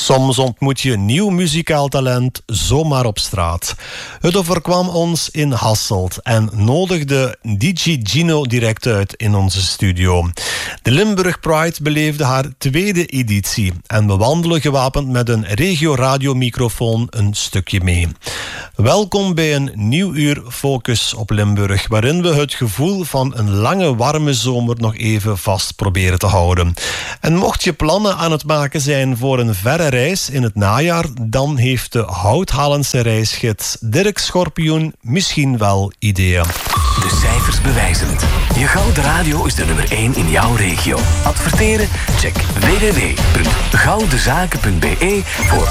Soms ontmoet je nieuw muzikaal talent zomaar op straat. Het overkwam ons in Hasselt en nodigde DJ Gino direct uit in onze studio. De Limburg Pride beleefde haar tweede editie en we wandelen gewapend met een regio-radiomicrofoon een stukje mee. Welkom bij een nieuw uur Focus op Limburg, waarin we het gevoel van een lange warme zomer nog even vast proberen te houden. En mocht je plannen aan het maken zijn voor een verre reis in het najaar, dan heeft de Houthalense reisgids Dirk Schorpioen misschien wel ideeën. De cijfers bewijzen het. Je Gouden Radio is de nummer 1 in jouw regio. Adverteren? Check www.goudenzaken.be voor